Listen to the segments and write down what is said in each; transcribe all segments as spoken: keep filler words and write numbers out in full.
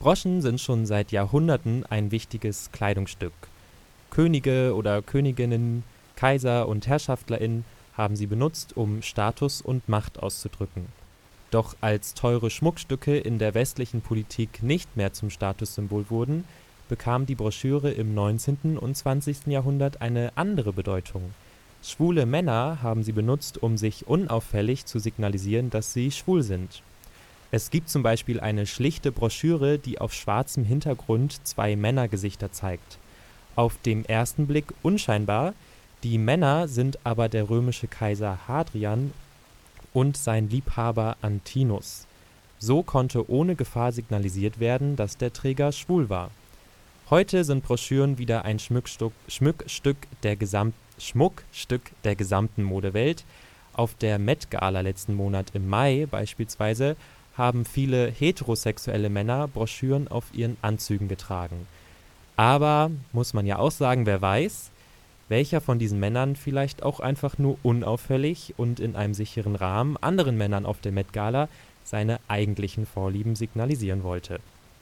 Broschen sind schon seit Jahrhunderten ein wichtiges Kleidungsstück. Könige oder Königinnen, Kaiser und HerrschaftlerInnen haben sie benutzt, um Status und Macht auszudrücken. Doch als teure Schmuckstücke in der westlichen Politik nicht mehr zum Statussymbol wurden, bekam die Broschüre im neunzehnten und zwanzigsten Jahrhundert eine andere Bedeutung. Schwule Männer haben sie benutzt, um sich unauffällig zu signalisieren, dass sie schwul sind. Es gibt zum Beispiel eine schlichte Broschüre, die auf schwarzem Hintergrund zwei Männergesichter zeigt. Auf dem ersten Blick unscheinbar, die Männer sind aber der römische Kaiser Hadrian und sein Liebhaber Antinous. So konnte ohne Gefahr signalisiert werden, dass der Träger schwul war. Heute sind Broschüren wieder ein Schmuckstück, Schmuckstück, der Gesamt, Schmuckstück der gesamten Modewelt. Auf der Met Gala letzten Monat im Mai beispielsweise haben viele heterosexuelle Männer Broschüren auf ihren Anzügen getragen. Aber, muss man ja auch sagen, wer weiß, welcher von diesen Männern vielleicht auch einfach nur unauffällig und in einem sicheren Rahmen anderen Männern auf der Met Gala seine eigentlichen Vorlieben signalisieren wollte.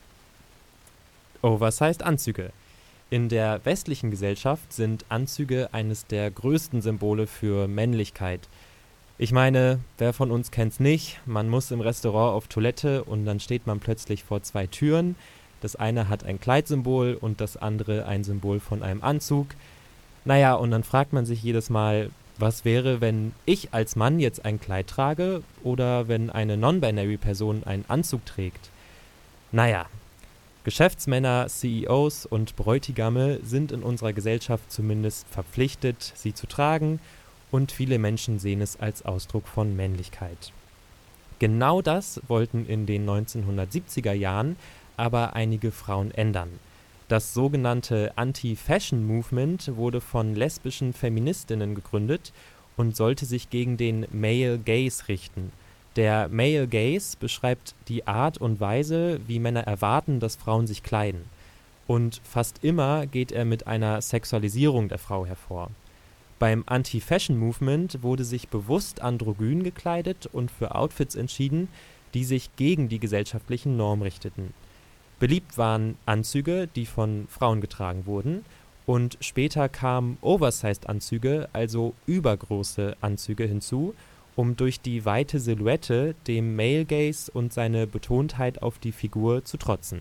Oversized-Anzüge. In der westlichen Gesellschaft sind Anzüge eines der größten Symbole für Männlichkeit. Ich meine, wer von uns kennt's nicht? Man muss im Restaurant auf Toilette und dann steht man plötzlich vor zwei Türen. Das eine hat ein Kleidsymbol und das andere ein Symbol von einem Anzug. Naja, und dann fragt man sich jedes Mal, was wäre, wenn ich als Mann jetzt ein Kleid trage oder wenn eine non-binary-Person einen Anzug trägt? Naja, Geschäftsmänner, C E Os und Bräutigame sind in unserer Gesellschaft zumindest verpflichtet, sie zu tragen, und viele Menschen sehen es als Ausdruck von Männlichkeit. Genau das wollten in den neunzehnhundertsiebziger Jahren aber einige Frauen ändern. Das sogenannte Anti-Fashion-Movement wurde von lesbischen Feministinnen gegründet und sollte sich gegen den Male Gaze richten. Der Male Gaze beschreibt die Art und Weise, wie Männer erwarten, dass Frauen sich kleiden. Und fast immer geht er mit einer Sexualisierung der Frau hervor. Beim Anti-Fashion-Movement wurde sich bewusst androgyn gekleidet und für Outfits entschieden, die sich gegen die gesellschaftlichen Normen richteten. Beliebt waren Anzüge, die von Frauen getragen wurden, und später kamen Oversized-Anzüge, also übergroße Anzüge hinzu, um durch die weite Silhouette dem Male Gaze und seine Betontheit auf die Figur zu trotzen.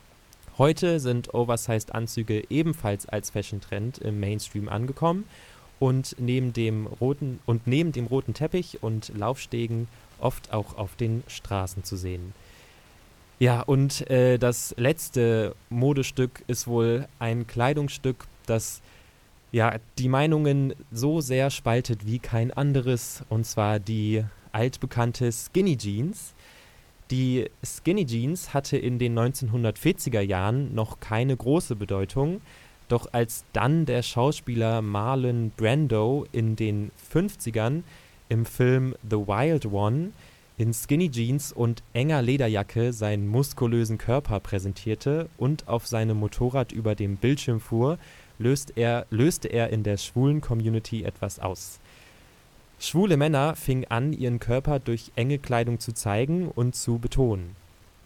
Heute sind Oversized-Anzüge ebenfalls als Fashion-Trend im Mainstream angekommen und neben dem roten und neben dem roten Teppich und Laufstegen oft auch auf den Straßen zu sehen. Ja, und äh, das letzte Modestück ist wohl ein Kleidungsstück, das ja die Meinungen so sehr spaltet wie kein anderes, und zwar die altbekannte Skinny Jeans. Die Skinny Jeans hatte in den neunzehnhundertvierziger Jahren noch keine große Bedeutung, doch als dann der Schauspieler Marlon Brando in den fünfzigern im Film The Wild One in Skinny Jeans und enger Lederjacke seinen muskulösen Körper präsentierte und auf seinem Motorrad über dem Bildschirm fuhr, löst er, löste er in der schwulen Community etwas aus. Schwule Männer fingen an, ihren Körper durch enge Kleidung zu zeigen und zu betonen.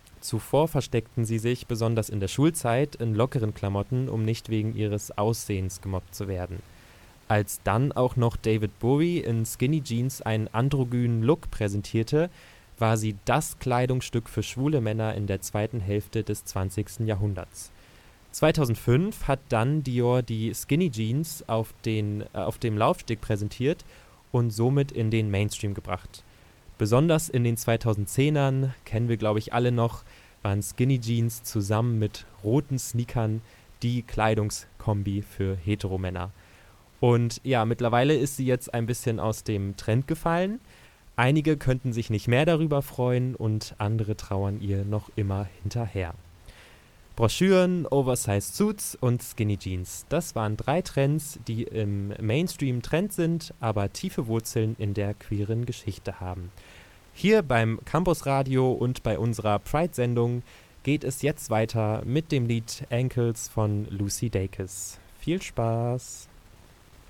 Zuvor versteckten sie sich besonders in der Schulzeit in lockeren Klamotten, um nicht wegen ihres Aussehens gemobbt zu werden. Als dann auch noch David Bowie in Skinny Jeans einen androgynen Look präsentierte, war sie das Kleidungsstück für schwule Männer in der zweiten Hälfte des zwanzigsten Jahrhunderts. zweitausendfünf hat dann Dior die Skinny Jeans auf, den, äh, auf dem Laufsteg präsentiert und somit in den Mainstream gebracht. Besonders in den zweitausendzehnern, kennen wir glaube ich alle noch, waren Skinny Jeans zusammen mit roten Sneakern die Kleidungskombi für Heteromänner. Und ja, mittlerweile ist sie jetzt ein bisschen aus dem Trend gefallen. Einige könnten sich nicht mehr darüber freuen und andere trauern ihr noch immer hinterher. Broschüren, Oversized Suits und Skinny Jeans. Das waren drei Trends, die im Mainstream Trend sind, aber tiefe Wurzeln in der queeren Geschichte haben. Hier beim Campus Radio und bei unserer Pride-Sendung geht es jetzt weiter mit dem Lied Ankles von Lucy Dacus. Viel Spaß!